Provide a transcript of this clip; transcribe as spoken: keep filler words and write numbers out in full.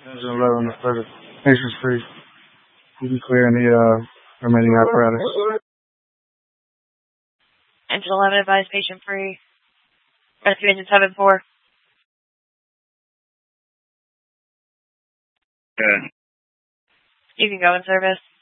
Engine eleven, the service. Patient's free. You can clear any uh, remaining apparatus. Engine eleven, advised patient free. Rescue engine seven four. Good. You can go in service.